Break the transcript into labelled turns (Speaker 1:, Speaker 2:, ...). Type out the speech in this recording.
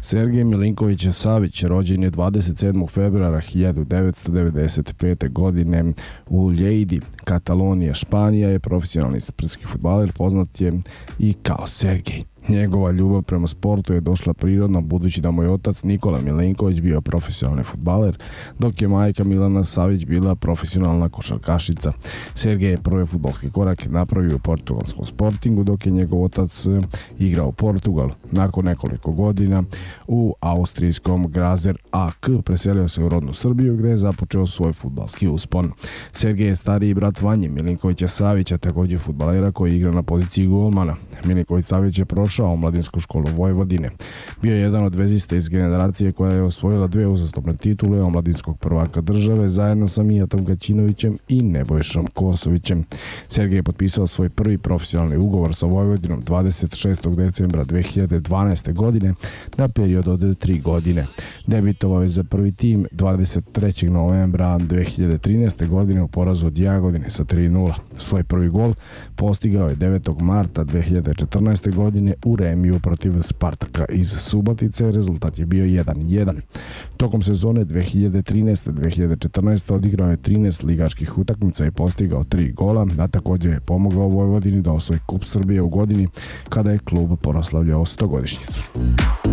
Speaker 1: Sergej Milinković Savić rođen je 27. februara 1995. godine u Lleidi, Katalonija, Španija. Je profesionalni srpski fudbaler, poznat je i kao Sergej. Njegova ljubav prema sportu je došla prirodno, budući da mu je otac Nikola Milinković bio profesionalni fudbaler, dok je majka Milana Savić bila profesionalna košarkašica. Sergej je prve fudbalske korake napravio u portugalskom Sportingu, dok je njegov otac igrao Portugal. Nakon nekoliko godina u austrijskom Grazer AK preselio se u rodnu Srbiju, gde je započeo svoj fudbalski uspon. Sergej je stariji brat Vanje Milinkovića Savića, također fudbalera koji igra na poziciji golmana. Milinković Savić je prošao omladinsku školu Vojvodine. Bio je jedan od vezista iz generacije koja je osvojila 2 uzastopne titule omladinskog prvaka države zajedno sa Mijatom Gaćinovićem i Nebojšom Kosovićem. Sergej je potpisao svoj prvi profesionalni ugovor sa Vojvodinom 26. decembra 2012. godine na period od 3 godine. Debitovao je za prvi tim 23. novembra 2013. godine u porazu od Jagodine sa 3:0. Svoj prvi gol postigao je 9. marta 2014. godine u remiju protiv Spartaka iz Subotice. Rezultat je bio 1:1. Tokom sezone 2013-2014 odigrao je 13 ligaških utakmica i postigao 3 gola, a također je pomogao Vojvodini da osvoji Kup Srbije u godini kada je klub proslavljao 100-godišnjicu.